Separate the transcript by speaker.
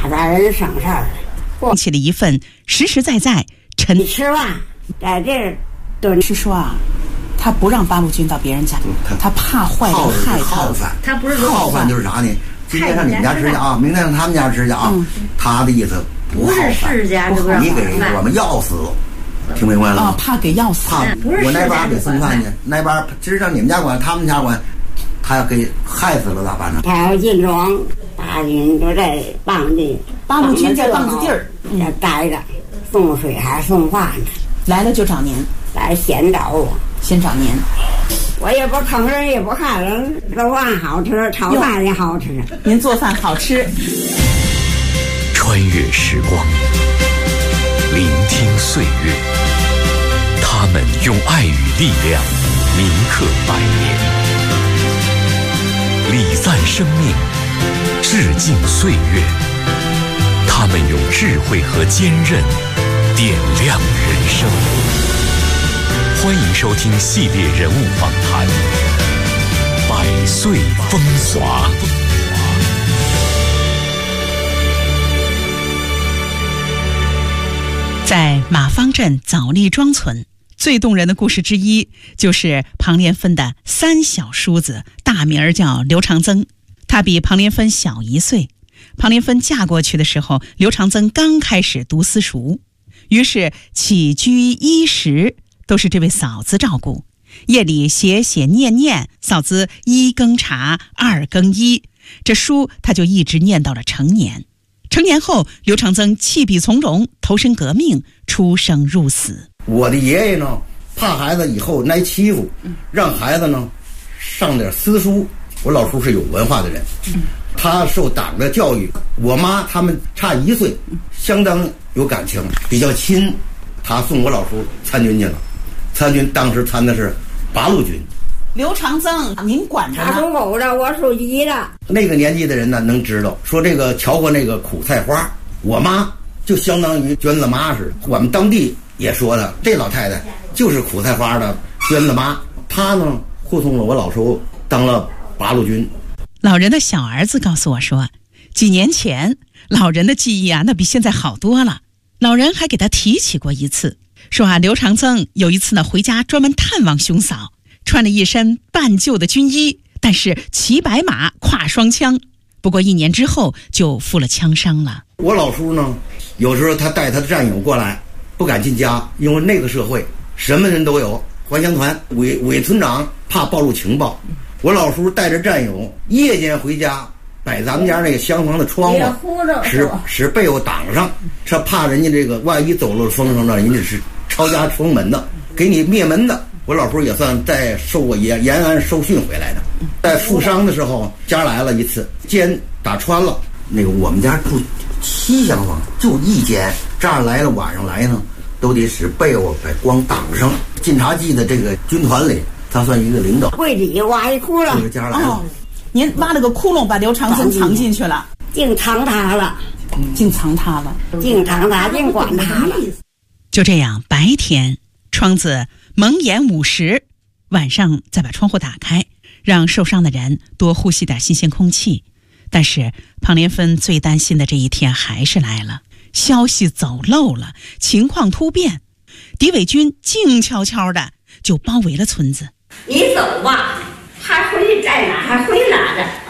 Speaker 1: 杂人省事儿，
Speaker 2: 起了一份实实在在
Speaker 1: 你吃饭在这儿蹲。
Speaker 3: 是说啊，他不让八路军到别人家，他怕坏人害
Speaker 4: 好饭。
Speaker 1: 他不是
Speaker 4: 好饭就是啥呢？今天上你们家吃去啊，明天上他们家吃去啊。他的意思
Speaker 1: 不是世家，
Speaker 4: 你给我们要死，听明白了吗？
Speaker 3: 怕给要死。
Speaker 4: 怕我那边给送饭去，那边今儿让你们家管，他们家管，他要给害死了咋办呢？
Speaker 1: 他要进庄，八军都在棒子，
Speaker 3: 八路军在棒子地儿
Speaker 1: 在待着，送水还送饭呢。
Speaker 3: 来了就找您，
Speaker 1: 来先找我，
Speaker 3: 先找您。
Speaker 1: 我也不吭人，也不看人，做饭好吃，炒饭也好吃。
Speaker 3: 您做饭好吃。
Speaker 5: 穿越时光，聆听岁月，他们用爱与力量铭刻百年，礼赞生命，致敬岁月。他们用智慧和坚韧点亮人生。欢迎收听系列人物访谈《百岁风华》。
Speaker 2: 在马坊镇枣栗庄村，最动人的故事之一就是庞连芬的三小叔子，大名叫刘长增。他比庞连芬小1岁。庞连芬嫁过去的时候，刘长增刚开始读私塾，于是起居衣食都是这位嫂子照顾。夜里写念，嫂子1更茶2更衣，这书他就一直念到了成年。成年后，刘长增弃笔从戎，投身革命，出生入死。
Speaker 4: 我的爷爷呢，怕孩子以后挨欺负，让孩子呢上点私塾。我老叔是有文化的人，他受党的教育。我妈他们差1岁，相当有感情，比较亲。他送我老叔参军去了，参军当时参的是八路军。
Speaker 3: 刘长增，您管着呢？
Speaker 1: 他属狗的，我属鸡的。
Speaker 4: 那个年纪的人呢，能知道说这个瞧过那个苦菜花，我妈就相当于娟子妈似的。我们当地也说的，这老太太就是苦菜花的娟子妈。她呢护送了我老叔当了八路军。
Speaker 2: 老人的小儿子告诉我说，几年前老人的记忆啊，那比现在好多了。老人还给他提起过一次，说啊，刘长增有一次呢回家专门探望兄嫂，穿了一身半旧的军衣，但是骑白马，挎双枪。不过1年之后就负了枪伤了。
Speaker 4: 我老叔呢，有时候他带他的战友过来，不敢进家，因为那个社会什么人都有，还乡团伪村长怕暴露情报。我老叔带着战友夜间回家，摆咱们家那个厢房的窗户，使被窝挡上，是怕人家这个万一走漏风声了，人家是抄家封门的，给你灭门的。我老叔也算在受过延安受训回来的。在负伤的时候，家来了一次，肩打穿了。那个我们家住7厢房，就1间，这样来了晚上来呢，都得使被窝把光挡上。晋察冀的这个军团里，他算一个领导。
Speaker 1: 柜底挖一窟窿，
Speaker 4: 这个家来了。
Speaker 3: 您挖了个窟窿，把刘长增藏进去了，
Speaker 1: 净藏他了，
Speaker 3: 净藏他了，
Speaker 1: 净藏他，净管他了。
Speaker 2: 就这样，白天窗子蒙严午时，晚上再把窗户打开，让受伤的人多呼吸点新鲜空气。但是庞连芬最担心的这一天还是来了，消息走漏了，情况突变，敌伪军静悄悄的就包围了村子。
Speaker 1: 你走吧，还回去在哪？还回哪着？